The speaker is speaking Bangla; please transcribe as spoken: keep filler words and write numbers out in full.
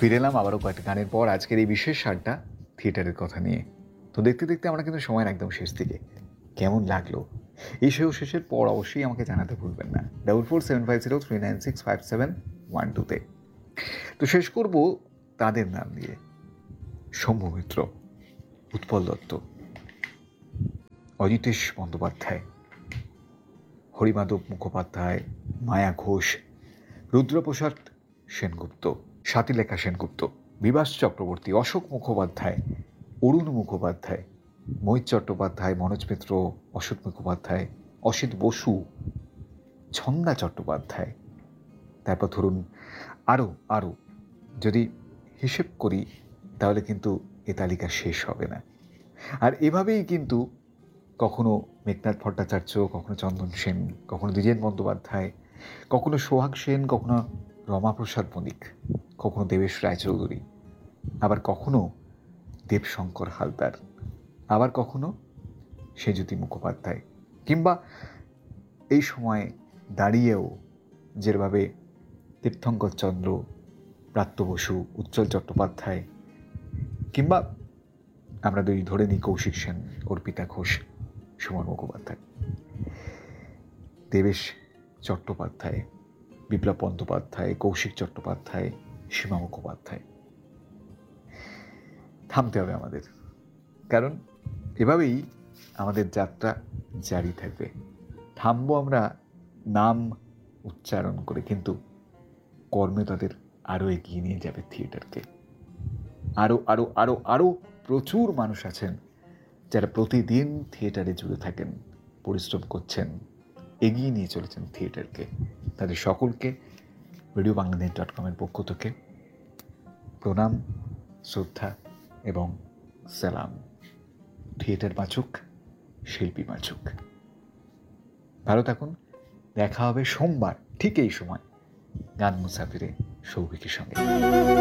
ফিরে এলাম আবারও কয়েকটা গানের পর আজকের এই বিশেষ আড্ডা থিয়েটারের কথা নিয়ে। তো দেখতে দেখতে আমরা কিন্তু সময়ের একদম শেষ দিকে। কেমন লাগলো এই সেও শেষের পর অবশ্যই আমাকে জানাতে ভুলবেন না double four seven five zero three nine six five seven one টুতে। তো শেষ করব তাদের নাম দিয়ে: শম্ভু মিত্র, উৎপল দত্ত, অজিতেশ বন্দ্যোপাধ্যায়, হরিমাধব মুখোপাধ্যায়, মায়া ঘোষ, রুদ্রপ্রসাদ সেনগুপ্ত, স্বাতিলেখা সেনগুপ্ত, বিভাস চক্রবর্তী, অশোক মুখোপাধ্যায়, অরুণ মুখোপাধ্যায়, মোহিত চট্টোপাধ্যায়, মনোজ মিত্র, অশোক মুখোপাধ্যায়, অসিত বসু, ছন্দা চট্টোপাধ্যায়, তারপর ধরুন আরও আরও যদি হিসেব করি তাহলে কিন্তু এ তালিকা শেষ হবে না। আর এভাবেই কিন্তু কখনো মেঘনাথ ভট্টাচার্য, কখনো চন্দন সেন, কখনো দ্বিজেন বন্দ্যোপাধ্যায়, কখনো সোহাগ সেন, কখনো রমাপ্রসাদ মল্লিক, কখনো দেবেশ রায়চৌধুরী, আবার কখনো দেবশঙ্কর হালদার, আবার কখনো সেজুতি মুখোপাধ্যায়, কিংবা এই সময় দাঁড়িয়েও যেভাবে তীর্থঙ্কর চন্দ্র, প্রাত্য বসু, উজ্জ্বল চট্টোপাধ্যায়, কিংবা আমরা দুই ধরে নিই কৌশিক সেন, অর্পিতা ঘোষ, সুমন মুখোপাধ্যায়, দেবেশ চট্টোপাধ্যায়, বিপ্লব বন্দ্যোপাধ্যায়, কৌশিক চট্টোপাধ্যায়, সীমা মুখোপাধ্যায়। থামতে হবে আমাদের, কারণ এভাবেই আমাদের যাত্রা জারি থাকবে। থামবো আমরা নাম উচ্চারণ করে, কিন্তু কর্মে তাদের আরও এগিয়ে নিয়ে যাবে থিয়েটারকে। আরও আরও আরও আরও প্রচুর মানুষ আছেন যারা প্রতিদিন থিয়েটারে জুড়ে থাকেন, পরিশ্রম করছেন, এগিয়ে নিয়ে চলেছেন থিয়েটারকে। তাদের সকলকে রেডিও বাংলাদেশ ডট কমের পক্ষ থেকে প্রণাম, শ্রদ্ধা এবং সালাম। থিয়েটার বাঁচুক, শিল্পী বাঁচুক। ভালো থাকুন, দেখা হবে সোমবার ঠিক এই সময় গান মুসাফিরে সৌভিকের সঙ্গে।